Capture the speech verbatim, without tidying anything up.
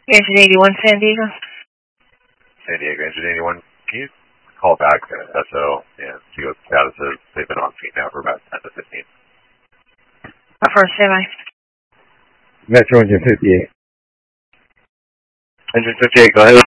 Engine eighty-one, San Diego. San Diego, Engine eighty-one. Can you call back S O and see what the status is? They've been on scene now for about ten to fifteen. Affirm, stand by. Metro Engine fifty-eight. Engine fifty-eight, go ahead.